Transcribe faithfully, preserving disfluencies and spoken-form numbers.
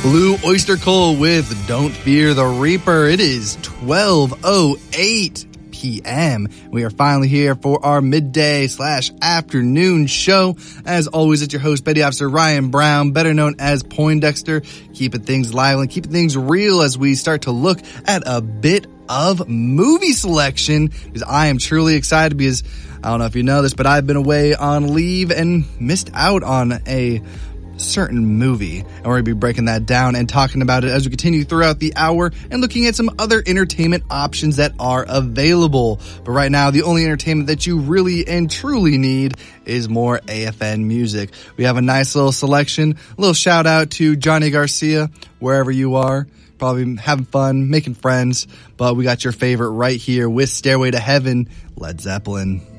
Blue Oyster Cult with Don't Fear the Reaper. It is twelve oh eight p.m. We are finally here for our midday slash afternoon show. As always, it's your host, Petty Officer Ryan Brown, better known as Poindexter, keeping things lively and keeping things real as we start to look at a bit of movie selection, because I am truly excited because I don't know if you know this, but I've been away on leave and missed out on a certain movie, and we're going to be breaking that down and talking about it as we continue throughout the hour and looking at some other entertainment options that are available. But right now, the only entertainment that you really and truly need is more A F N music. We have a nice little selection. A little shout out to Johnny Garcia, wherever you are. Probably having fun, making friends, but we got your favorite right here with Stairway to Heaven, Led Zeppelin.